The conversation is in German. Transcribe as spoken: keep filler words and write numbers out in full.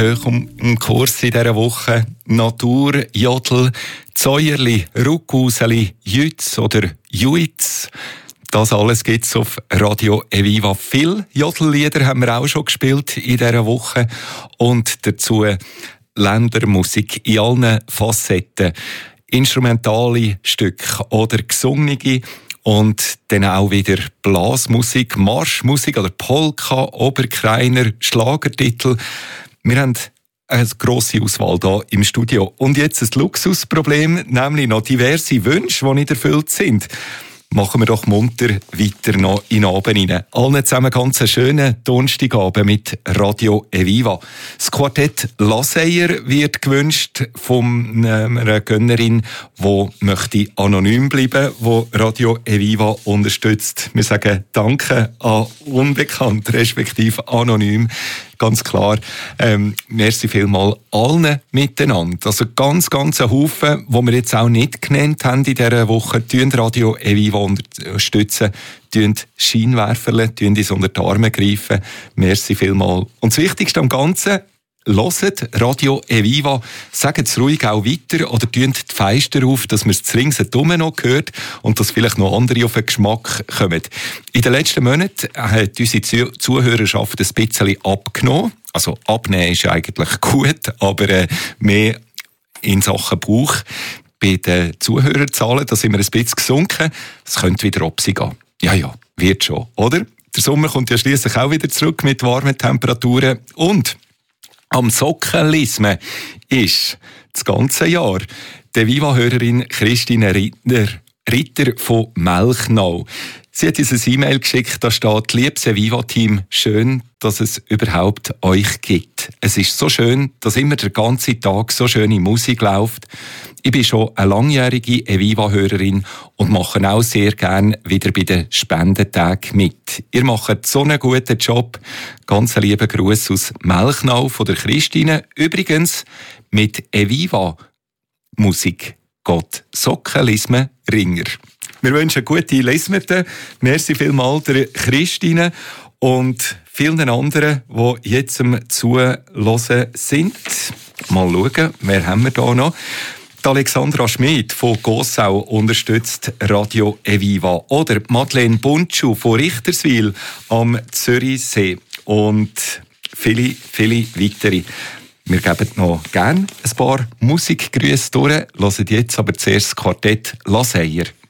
hoch im Kurs in dieser Woche. Natur, Jodel, Zäuerli, Ruckhauseli, Jütz oder Juitz. Das alles gibt es auf Radio Eviva. Viele Jodellieder haben wir auch schon gespielt in dieser Woche. Und dazu Ländermusik in allen Facetten. Instrumentale Stücke oder gesungene. Und dann auch wieder Blasmusik, Marschmusik oder Polka, Oberkreiner, Schlagertitel. Wir haben eine grosse Auswahl hier im Studio. Und jetzt ein Luxusproblem, nämlich noch diverse Wünsche, die nicht erfüllt sind. Machen wir doch munter weiter noch in den Abend hinein. Allen zusammen ganz einen schönen Donnerstagabend mit Radio Eviva. Das Quartett Laseyer wird gewünscht von einer Gönnerin, die möchte anonym bleiben, die Radio Eviva unterstützt. Wir sagen Danke an Unbekannt, respektive anonym. Ganz klar. Ähm, merci vielmal allen miteinander. Also ganz, ganz ein Haufen, die wir jetzt auch nicht genannt haben in dieser Woche, tun Radio Eviva unterstützen, tun Scheinwerferle, tun uns unter die Arme greifen. Merci vielmal. Und das Wichtigste am Ganzen, hört Radio Eviva, sagt es ruhig auch weiter oder tun die Fenster auf, dass man es ringsherum noch hört und dass vielleicht noch andere auf den Geschmack kommen. In den letzten Monaten hat unsere Zuhörerschaft ein bisschen abgenommen. Also abnehmen ist eigentlich gut, aber äh, mehr in Sachen Bauch. Bei den Zuhörerzahlen, da sind wir ein bisschen gesunken. Es könnte wieder Opsi gehen. Ja, ja, wird schon, oder? Der Sommer kommt ja schliesslich auch wieder zurück mit warmen Temperaturen und am Sockenlismen ist das ganze Jahr die Viva-Hörerin Christine Ritter, Ritter von Melchnau. Sie hat uns ein E-Mail geschickt, da steht: Liebes Viva-Team, schön, dass es überhaupt euch gibt. Es ist so schön, dass immer der ganze Tag so schöne Musik läuft. Ich bin schon eine langjährige Eviva-Hörerin und mache auch sehr gerne wieder bei den Spendentagen mit. Ihr macht so einen guten Job. Ganz lieben Gruß aus Melchnau von der Christine. Übrigens mit Eviva-Musik Gott Sockenlismen Ringer. Wir wünschen gute Lesmete. Merci vielmals der Christine und vielen anderen, die jetzt zum Zuhören sind. Mal schauen, wer haben wir da noch? Die Alexandra Schmid von Gossau unterstützt Radio Eviva. Oder Madeleine Buntschuh von Richterswil am Zürichsee. Und viele, viele weitere. Wir geben noch gerne ein paar Musikgrüße durch. Hören jetzt aber zuerst das Quartett Laseyer.